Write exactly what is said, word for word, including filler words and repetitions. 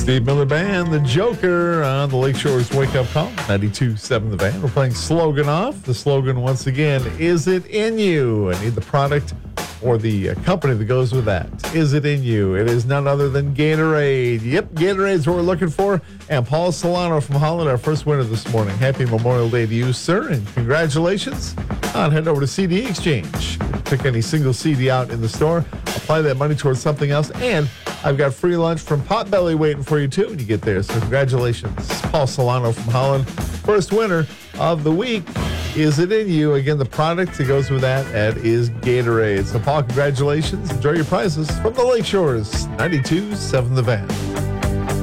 Steve Miller Band, The Joker on the Lakeshore's Wake Up Call, ninety-two point seven The Van. We're playing Slogan Off. The slogan, once again, is it in you? I need the product or the uh, company that goes with that. Is it in you? It is none other than Gatorade. Yep, Gatorade's what we're looking for. And Paul Solano from Holland, our first winner this morning. Happy Memorial Day to you, sir, and congratulations. On head over to C D Exchange. Pick any single C D out in the store. Apply that money towards something else. And I've got free lunch from Potbelly waiting for you, too, when you get there. So congratulations. Paul Solano from Holland, first winner of the week. Is it in you? Again, the product that goes with that, that is Gatorade. So, Paul, congratulations. Enjoy your prizes from the Lakeshores, ninety-two point seven The Van.